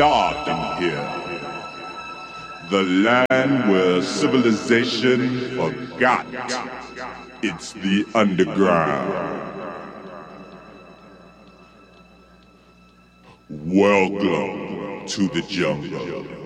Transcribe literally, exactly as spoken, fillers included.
start in here. The land where civilization forgot. It's the underground. Welcome to the jungle.